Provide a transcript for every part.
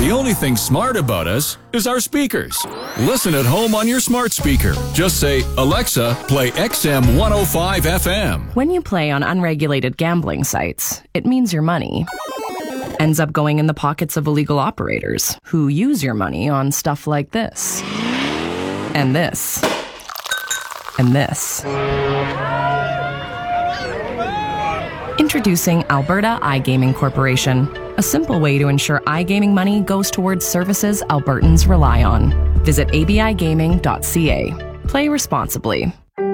The only thing smart about us is our speakers. Listen at home on your smart speaker. Just say, Alexa, play XM 105 FM. When you play on unregulated gambling sites, it means your money ends up going in the pockets of illegal operators who use your money on stuff like this. And this. And this. Introducing Alberta iGaming Corporation, a simple way to ensure iGaming money goes towards services Albertans rely on. Visit abigaming.ca. Play responsibly.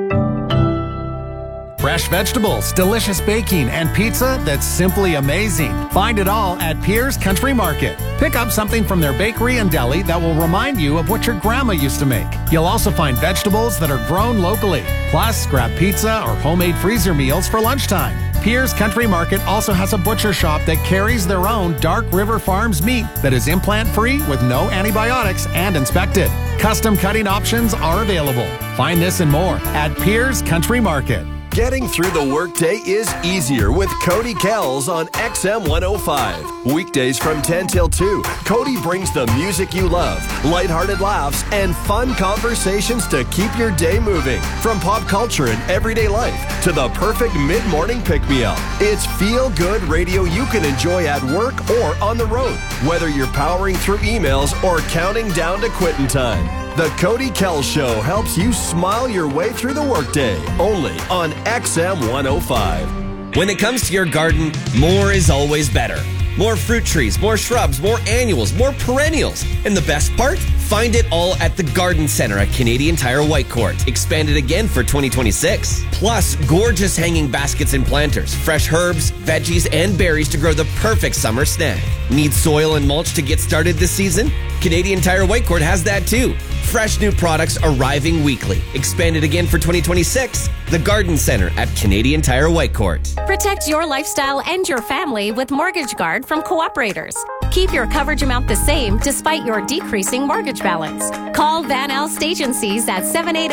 Fresh vegetables, delicious baking, and pizza that's simply amazing. Find it all at Pierre's Country Market. Pick up something from their bakery and deli that will remind you of what your grandma used to make. You'll also find vegetables that are grown locally. Plus, grab pizza or homemade freezer meals for lunchtime. Pierre's Country Market also has a butcher shop that carries their own Dark River Farms meat that is implant-free with no antibiotics and inspected. Custom cutting options are available. Find this and more at Pierre's Country Market. Getting through the workday is easier with Cody Kells on XM 105. Weekdays from 10 till 2, Cody brings the music you love, lighthearted laughs, and fun conversations to keep your day moving. From pop culture and everyday life to the perfect mid-morning pick-me-up. It's feel-good radio you can enjoy at work or on the road, whether you're powering through emails or counting down to quitting time. The Cody Kells Show helps you smile your way through the workday, only on XM 105. When it comes to your garden, more is always better. More fruit trees, more shrubs, more annuals, more perennials. And the best part? Find it all at the Garden Center at Canadian Tire Whitecourt. Expanded again for 2026. Plus, gorgeous hanging baskets and planters, fresh herbs, veggies, and berries to grow the perfect summer snack. Need soil and mulch to get started this season? Canadian Tire Whitecourt has that too. Fresh new products arriving weekly. Expanded again for 2026. The Garden Center at Canadian Tire Whitecourt. Protect your lifestyle and your family with Mortgage Guard from Cooperators. Keep your coverage amount the same despite your decreasing mortgage balance. Call Van Elst Agencies at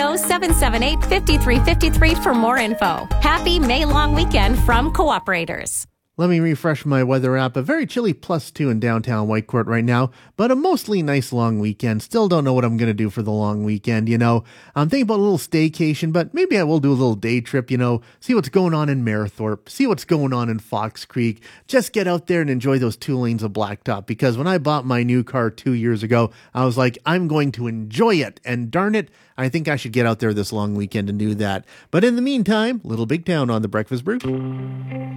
780-778-5353 for more info. Happy May long weekend from Cooperators. Let me refresh my weather app. A very chilly +2 in downtown Whitecourt right now, but a mostly nice long weekend. Still don't know what I'm going to do for the long weekend, you know. I'm thinking about a little staycation, but maybe I will do a little day trip, you know, see what's going on in Mayerthorpe, see what's going on in Fox Creek. Just get out there and enjoy those 2 lanes of blacktop, because when I bought my new car 2 years ago, I was like, I'm going to enjoy it, and darn it, I think I should get out there this long weekend and do that. But in the meantime, Little Big Town on the Breakfast Brew.